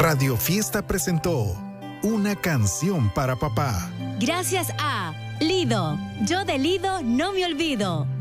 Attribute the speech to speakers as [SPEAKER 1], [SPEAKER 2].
[SPEAKER 1] Radio Fiesta presentó Una canción para papá.
[SPEAKER 2] Gracias a Lido. Yo de Lido no me olvido.